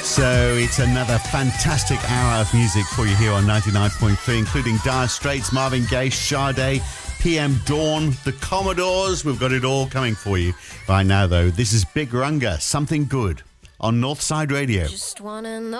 So it's another fantastic hour of music for you here on 99.3, including Dire Straits, Marvin Gaye, Sade, PM Dawn, the Commodores. We've got it all coming for you. Right now, though, this is Big Runga, Something Good, on Northside Radio. Just wanna know